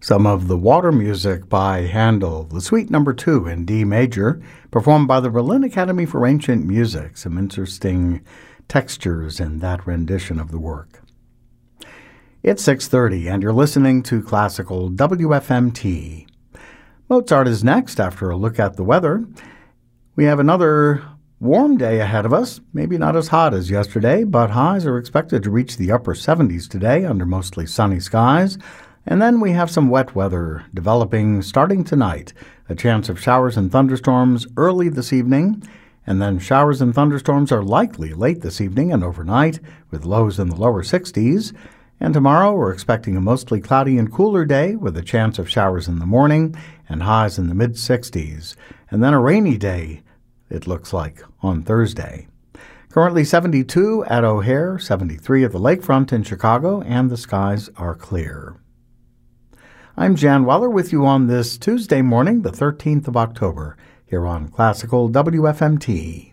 Some of the Water music by Handel, the Suite Number 2 in D major, performed by the Berlin Academy for Ancient Music. Some interesting textures in that rendition of the work. It's 6:30, and you're listening to Classical WFMT. Mozart is next after a look at the weather. We have another warm day ahead of us, maybe not as hot as yesterday, but highs are expected to reach the upper 70s today under mostly sunny skies. And then we have some wet weather developing starting tonight. A chance of showers and thunderstorms early this evening, and then showers and thunderstorms are likely late this evening and overnight, with lows in the lower 60s. And tomorrow we're expecting a mostly cloudy and cooler day with a chance of showers in the morning and highs in the mid-60s. And then a rainy day, it looks like, on Thursday. Currently 72 at O'Hare, 73 at the lakefront in Chicago, and the skies are clear. I'm Jan Weller with you on this Tuesday morning, the 13th of October, here on Classical WFMT.